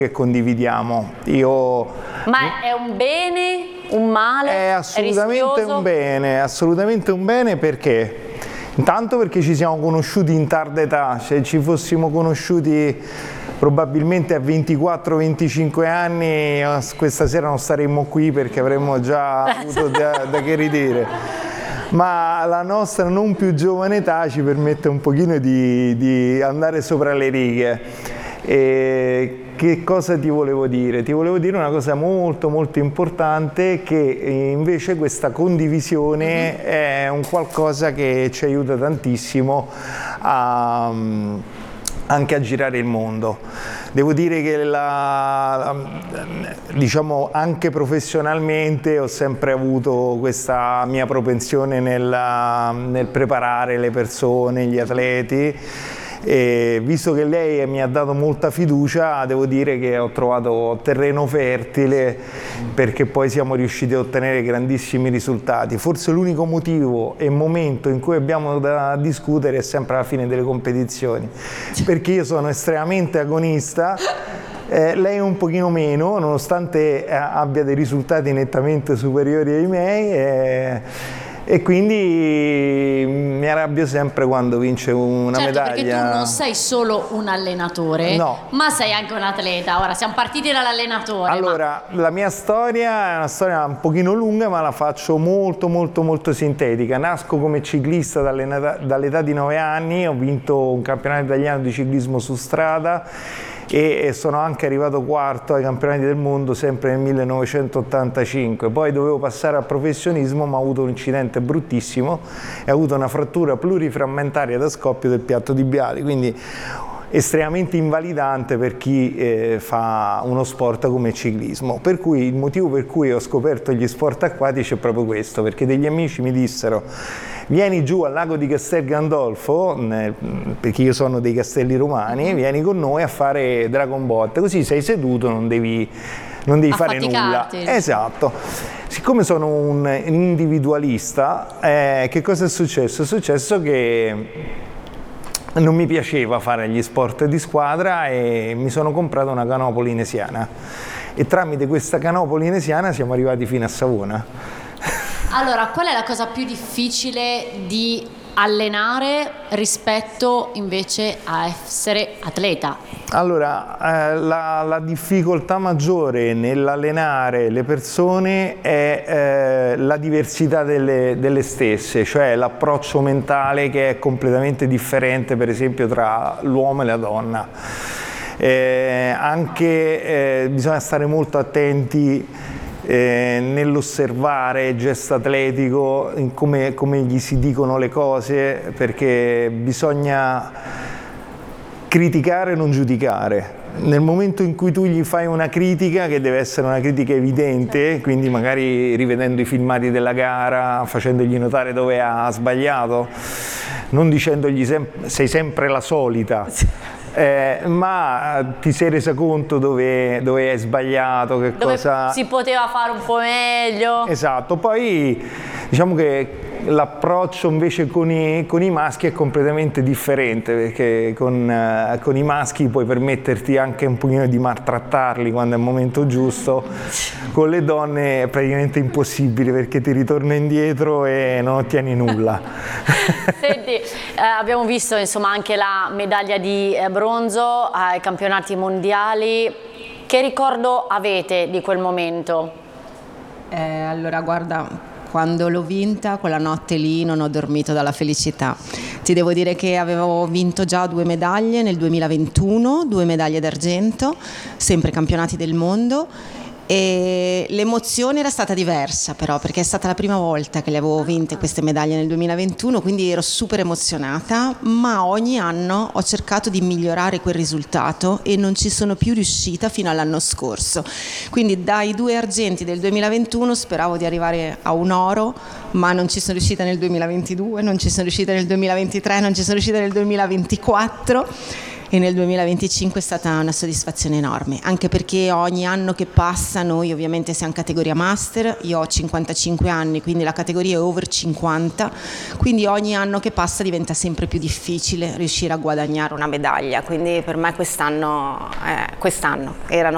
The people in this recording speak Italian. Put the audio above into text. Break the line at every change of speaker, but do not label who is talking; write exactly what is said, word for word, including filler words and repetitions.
che condividiamo. Io...
Ma è un bene, un male?
È assolutamente
è
un bene, assolutamente un bene perché? Intanto perché ci siamo conosciuti in tarda età, se ci fossimo conosciuti probabilmente a ventiquattro venticinque anni questa sera non staremmo qui perché avremmo già avuto da, da che ridere. Ma la nostra non più giovane età ci permette un pochino di, di andare sopra le righe. E che cosa ti volevo dire? Ti volevo dire una cosa molto molto importante, che invece questa condivisione mm-hmm. è un qualcosa che ci aiuta tantissimo a, anche a girare il mondo. Devo dire che la, diciamo anche professionalmente ho sempre avuto questa mia propensione nel, nel preparare le persone, gli atleti. E visto che lei mi ha dato molta fiducia, devo dire che ho trovato terreno fertile perché poi siamo riusciti a ottenere grandissimi risultati. Forse l'unico motivo e momento in cui abbiamo da discutere è sempre alla fine delle competizioni, perché io sono estremamente agonista. Eh, lei un pochino meno, nonostante eh, abbia dei risultati nettamente superiori ai miei. Eh, E quindi mi arrabbio sempre quando vince una
certo,
medaglia.
Perché tu non sei solo un allenatore,
no.
ma sei anche un atleta. Ora siamo partiti dall'allenatore.
Allora, ma... la mia storia è una storia un pochino lunga, ma la faccio molto molto molto sintetica. Nasco come ciclista dall'età di nove anni, ho vinto un campionato italiano di ciclismo su strada e sono anche arrivato quarto ai campionati del mondo sempre nel millenovecentottantacinque. Poi dovevo passare al professionismo, ma ho avuto un incidente bruttissimo e ho avuto una frattura pluriframmentaria da scoppio del piatto tibiale, quindi estremamente invalidante per chi eh, fa uno sport come il ciclismo. Per cui il motivo per cui ho scoperto gli sport acquatici è proprio questo, perché degli amici mi dissero: vieni giù al lago di Castel Gandolfo, nel, perché io sono dei Castelli Romani, vieni con noi a fare Dragon Boat, così sei seduto, non devi, non devi fare nulla. Esatto. Siccome sono un individualista, eh, che cosa è successo? È successo che non mi piaceva fare gli sport di squadra e mi sono comprato una canoa polinesiana e tramite questa canoa polinesiana siamo arrivati fino a Savona.
Allora, qual è la cosa più difficile di allenare rispetto invece a essere atleta?
Allora, eh, la, la difficoltà maggiore nell'allenare le persone è eh, la diversità delle, delle stesse, cioè l'approccio mentale che è completamente differente, per esempio, tra l'uomo e la donna. Eh, anche eh, bisogna stare molto attenti Eh, nell'osservare il gesto atletico, in come, come gli si dicono le cose, perché bisogna criticare e non giudicare. Nel momento in cui tu gli fai una critica, che deve essere una critica evidente, quindi magari rivedendo i filmati della gara, facendogli notare dove ha sbagliato, non dicendogli sem- sei sempre la solita, Eh, ma ti sei resa conto dove, dove hai sbagliato, che
dove
cosa...
si poteva fare un po' meglio.
Esatto, poi diciamo che l'approccio invece con i, con i maschi è completamente differente, perché con, eh, con i maschi puoi permetterti anche un pochino di maltrattarli quando è il momento giusto, con le donne è praticamente impossibile perché ti ritorna indietro e non ottieni nulla.
Senti, eh, abbiamo visto insomma anche la medaglia di eh, bronzo ai campionati mondiali. Che ricordo avete di quel momento?
Eh, allora guarda, quando l'ho vinta, quella notte lì non ho dormito dalla felicità. Ti devo dire che avevo vinto già due medaglie nel duemilaventuno, due medaglie d'argento, sempre campionati del mondo, e l'emozione era stata diversa però, perché è stata la prima volta che le avevo vinte queste medaglie nel duemilaventuno, quindi ero super emozionata, ma ogni anno ho cercato di migliorare quel risultato e non ci sono più riuscita fino all'anno scorso. Quindi dai due argenti del duemilaventuno speravo di arrivare a un oro, ma non ci sono riuscita nel duemilaventidue, non ci sono riuscita nel duemilaventitré, non ci sono riuscita nel duemilaventiquattro. E nel duemilaventicinque è stata una soddisfazione enorme, anche perché ogni anno che passa, noi ovviamente siamo categoria master, io ho cinquantacinque anni, quindi la categoria è over cinquanta, quindi ogni anno che passa diventa sempre più difficile riuscire a guadagnare una medaglia, quindi per me quest'anno, eh, quest'anno erano